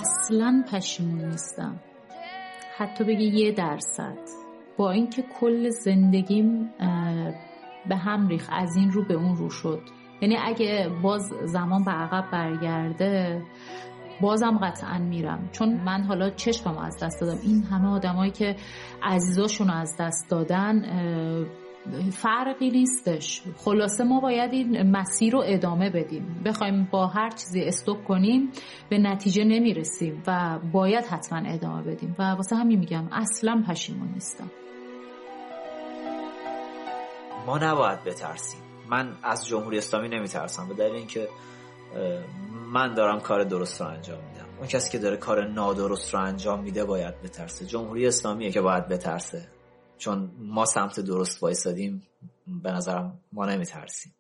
اصلاً پشیمون نیستم، حتی بگی 1%. با اینکه کل زندگیم به هم ریخت، از این رو به اون رو شد. یعنی اگه باز زمان به عقب برگرده بازم قطعاً میرم، چون من حالا چشمم از دست دادم. این همه آدمایی که عزیزاشون از دست دادن فرقی نیستش. خلاصه ما باید این مسیر رو ادامه بدیم. بخوایم با هر چیزی استوب کنیم به نتیجه نمیرسیم و باید حتما ادامه بدیم و واسه همین میگم اصلا پشیمون نیستم. ما نباید بترسیم. من از جمهوری اسلامی نمیترسم به دلیل اینکه من دارم کار درست رو انجام میدم. اون کسی که داره کار نادرست رو انجام میده باید بترسه. جمهوری اسلامیه که باید بترسه، چون ما سمت درست وایسادیم. به نظرم ما نمیترسیم.